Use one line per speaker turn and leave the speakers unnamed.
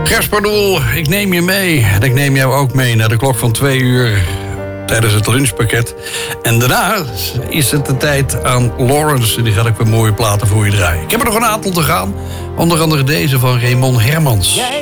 Gaspardoel, ik neem je mee. En ik neem jou ook mee naar de klok van 2 uur tijdens het lunchpakket. En daarna is het de tijd aan Lawrence. Die gaat ook weer mooie platen voor je draaien. Ik heb er nog een aantal te gaan. Onder andere deze van Raymond Hermans.